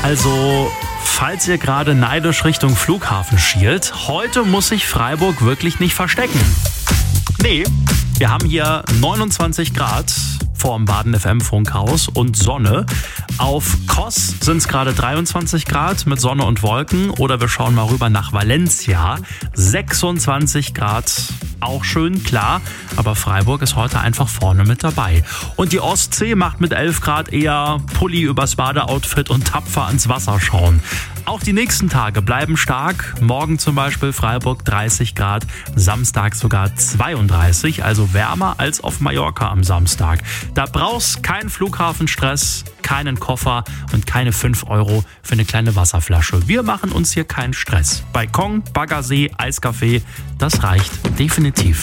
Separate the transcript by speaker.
Speaker 1: Also, falls ihr gerade neidisch Richtung Flughafen schielt, heute muss sich Freiburg wirklich nicht verstecken. Nee, wir haben hier 29 Grad vorm Baden FM Funkhaus und Sonne. Auf Kos sind es gerade 23 Grad mit Sonne und Wolken. Oder wir schauen mal rüber nach Valencia. 26 Grad, auch schön, klar. Aber Freiburg ist heute einfach vorne mit dabei. Und die Ostsee macht mit 11 Grad eher Pulli übers Badeoutfit und tapfer ans Wasser schauen. Auch die nächsten Tage bleiben stark. Morgen zum Beispiel Freiburg 30 Grad, Samstag sogar 32, also wärmer als auf Mallorca am Samstag. Da brauchst keinen Flughafenstress, keinen Koffer und keine 5 Euro für eine kleine Wasserflasche. Wir machen uns hier keinen Stress. Balkon, Baggersee, Eiskaffee, das reicht definitiv.